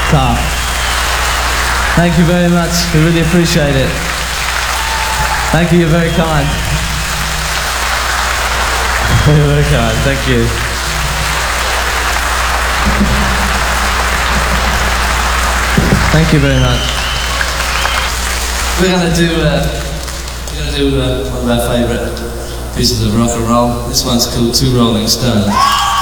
Top. Thank you very much. We really appreciate it. Thank you. You're very kind. You're very kind. Thank you. Thank you very much. We're gonna do one of our favourite pieces of rock and roll. This one's called Two Rolling Stones.